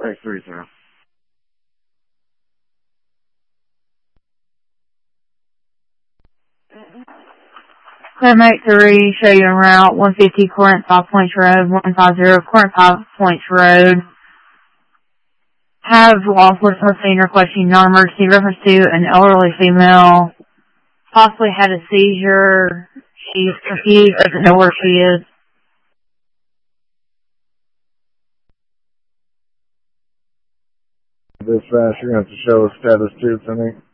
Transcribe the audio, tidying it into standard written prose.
630. Climax 3, show you en route, 150 Corinth 5 Points Road, 150 Corinth 5 Points Road. Have law enforcement seen requesting non-emergency reference to an elderly female, possibly had a seizure. She's confused, doesn't know where she is. Dispatch, you're going to have to show a status too for me.